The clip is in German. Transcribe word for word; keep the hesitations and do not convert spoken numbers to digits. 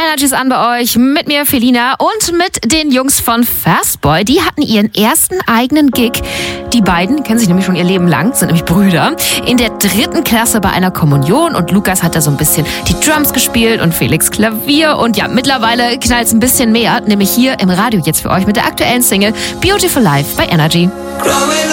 Energy ist an bei euch, mit mir Felina und mit den Jungs von Fastboy. Die hatten ihren ersten eigenen Gig. Die beiden kennen sich nämlich schon ihr Leben lang, sind nämlich Brüder. In der dritten Klasse bei einer Kommunion und Lukas hat da so ein bisschen die Drums gespielt und Felix Klavier. Und ja, mittlerweile knallt es ein bisschen mehr, nämlich hier im Radio jetzt für euch mit der aktuellen Single Beautiful Life bei Energy.